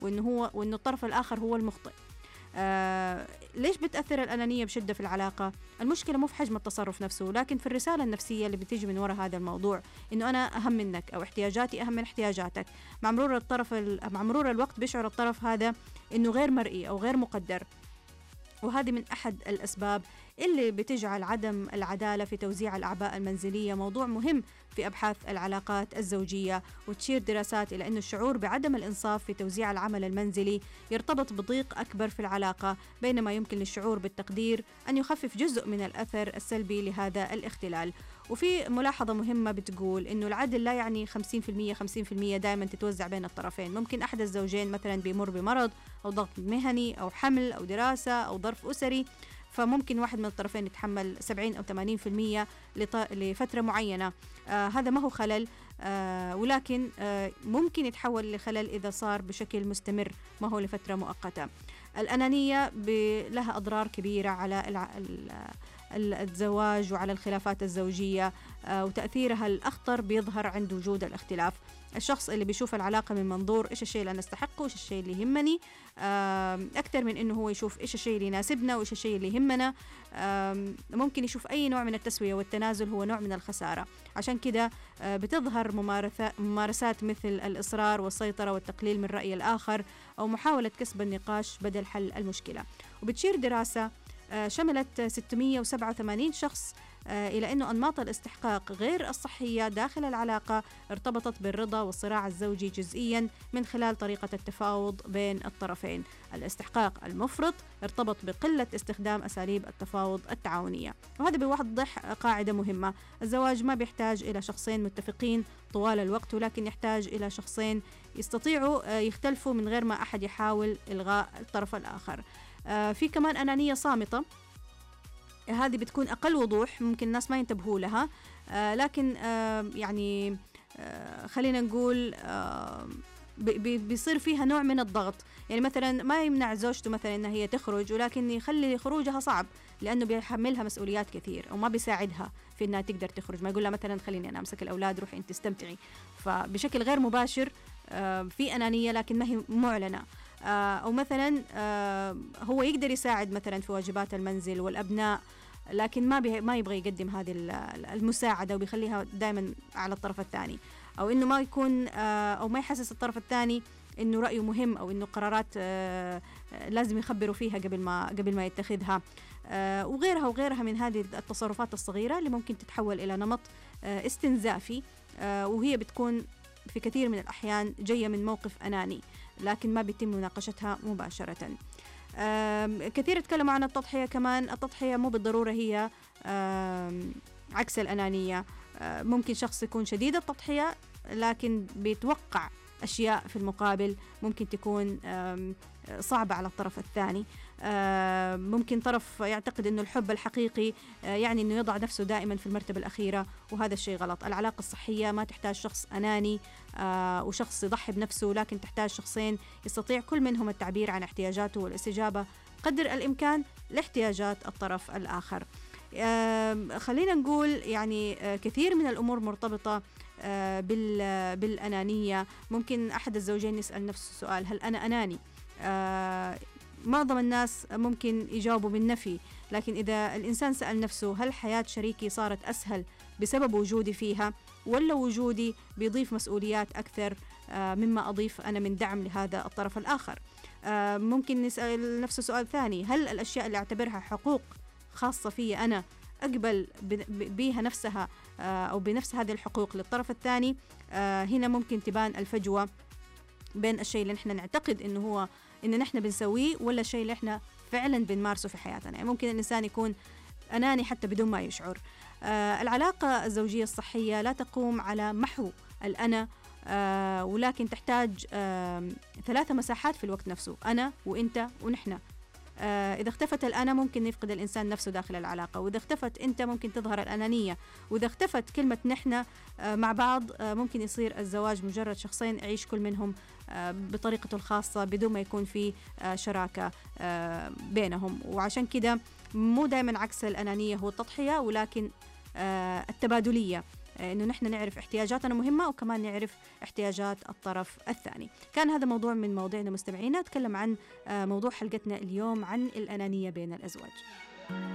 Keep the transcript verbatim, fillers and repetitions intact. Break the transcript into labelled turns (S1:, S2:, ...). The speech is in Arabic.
S1: وإنه هو وإنه الطرف الآخر هو المخطئ. آه ليش بتأثر الأنانية بشدة في العلاقة؟ المشكلة مو في حجم التصرف نفسه، لكن في الرسالة النفسية اللي بتيجي من وراء هذا الموضوع، إنه أنا أهم منك أو احتياجاتي أهم من احتياجاتك. مع مرور الطرف مع مرور الوقت بيشعر الطرف هذا إنه غير مرئي أو غير مقدر، وهذه من أحد الأسباب اللي بتجعل عدم العدالة في توزيع الأعباء المنزلية موضوع مهم في أبحاث العلاقات الزوجية. وتشير دراسات إلى أن الشعور بعدم الإنصاف في توزيع العمل المنزلي يرتبط بضيق أكبر في العلاقة، بينما يمكن للشعور بالتقدير أن يخفف جزء من الأثر السلبي لهذا الاختلال. وفي ملاحظة مهمة بتقول إنه العدل لا يعني خمسين بالمية خمسين بالمية دائما تتوزع بين الطرفين. ممكن أحد الزوجين مثلا بيمر بمرض أو ضغط مهني أو حمل أو دراسة أو ظرف أسري، فممكن واحد من الطرفين يتحمل سبعين أو ثمانين بالمية لفترة معينة. آه هذا ما هو خلل، آه ولكن آه ممكن يتحول لخلل إذا صار بشكل مستمر، ما هو لفترة مؤقتة. الأنانية لها أضرار كبيرة على الع... الزواج وعلى الخلافات الزوجية، آه وتأثيرها الأخطر بيظهر عند وجود الاختلاف. الشخص اللي بيشوف العلاقة من منظور إيش الشيء اللي أنا أستحقه، إيش الشيء اللي يهمني، أكثر من إنه هو يشوف إيش الشيء اللي يناسبنا وإيش الشيء اللي يهمنا، ممكن يشوف أي نوع من التسوية والتنازل هو نوع من الخسارة. عشان كده بتظهر ممارسات مثل الإصرار والسيطرة والتقليل من رأي الآخر أو محاولة كسب النقاش بدل حل المشكلة. وبتشير دراسة شملت ستمئة وسبعة وثمانين شخص إلى أنه أنماط الاستحقاق غير الصحية داخل العلاقة ارتبطت بالرضا والصراع الزوجي جزئيا من خلال طريقة التفاوض بين الطرفين. الاستحقاق المفرط ارتبط بقلة استخدام أساليب التفاوض التعاونية. وهذا بيوضح قاعدة مهمة: الزواج ما بيحتاج إلى شخصين متفقين طوال الوقت، ولكن يحتاج إلى شخصين يستطيعوا يختلفوا من غير ما أحد يحاول إلغاء الطرف الآخر. في كمان أنانية صامتة، هذه بتكون أقل وضوح، ممكن الناس ما ينتبهوا لها، آه لكن آه يعني آه خلينا نقول آه بيصير فيها نوع من الضغط. يعني مثلا ما يمنع زوجته مثلا إنها هي تخرج، ولكن يخلي خروجها صعب لأنه بيحملها مسؤوليات كثير أو ما بيساعدها في إنها تقدر تخرج. ما يقول لها مثلا خليني أنا أمسك الأولاد، روحي أنت استمتعي. فبشكل غير مباشر آه في أنانية لكن ما هي معلنة. آه أو مثلا آه هو يقدر يساعد مثلا في واجبات المنزل والأبناء، لكن ما ما يبغى يقدم هذه المساعدة وبيخليها دائما على الطرف الثاني، أو إنه ما يكون آه أو ما يحسس الطرف الثاني إنه رأيه مهم، أو إنه قرارات آه لازم يخبروا فيها قبل ما قبل ما يتخذها، آه وغيرها وغيرها من هذه التصرفات الصغيرة اللي ممكن تتحول إلى نمط آه استنزافي، آه وهي بتكون في كثير من الأحيان جاية من موقف أناني لكن ما بيتم مناقشتها مباشرة. كثير يتكلموا عن التضحية كمان. التضحية مو بالضرورة هي عكس الأنانية. ممكن شخص يكون شديد التضحية لكن بيتوقع أشياء في المقابل ممكن تكون صعبة على الطرف الثاني. ممكن طرف يعتقد أنه الحب الحقيقي يعني أنه يضع نفسه دائما في المرتبة الأخيرة، وهذا الشيء غلط. العلاقة الصحية ما تحتاج شخص أناني وشخص يضحي بنفسه، لكن تحتاج شخصين يستطيع كل منهم التعبير عن احتياجاته والاستجابة قدر الإمكان لاحتياجات الطرف الآخر. خلينا نقول يعني كثير من الأمور مرتبطة بالأنانية. ممكن أحد الزوجين يسأل نفسه سؤال: هل أنا أناني؟ آه معظم الناس ممكن يجاوبوا بالنفي، لكن إذا الإنسان سأل نفسه: هل حياة شريكي صارت أسهل بسبب وجودي فيها، ولا وجودي بيضيف مسؤوليات أكثر آه مما أضيف أنا من دعم لهذا الطرف الآخر؟ آه ممكن نسأل نفسه سؤال ثاني: هل الأشياء اللي أعتبرها حقوق خاصة في أنا أقبل بها نفسها أو بنفس هذه الحقوق للطرف الثاني؟ هنا ممكن تبان الفجوة بين الشيء اللي نحن نعتقد إنه هو إن نحن بنسويه ولا الشيء اللي نحن فعلا بنمارسه في حياتنا. يعني ممكن الإنسان يكون أناني حتى بدون ما يشعر. العلاقة الزوجية الصحية لا تقوم على محو الأنا، ولكن تحتاج ثلاثة مساحات في الوقت نفسه: أنا وإنت ونحن. آه إذا اختفت الأنا ممكن يفقد الإنسان نفسه داخل العلاقة، وإذا اختفت أنت ممكن تظهر الأنانية، وإذا اختفت كلمة نحن آه مع بعض آه ممكن يصير الزواج مجرد شخصين يعيش كل منهم آه بطريقته الخاصة بدون ما يكون في آه شراكة آه بينهم. وعشان كده مو دائما عكس الأنانية هو التضحية، ولكن آه التبادلية. إنه نحن نعرف احتياجاتنا مهمة، وكمان نعرف احتياجات الطرف الثاني. كان هذا موضوع من مواضيعنا مستمعينا، نتكلم عن موضوع حلقتنا اليوم عن الأنانية بين الأزواج.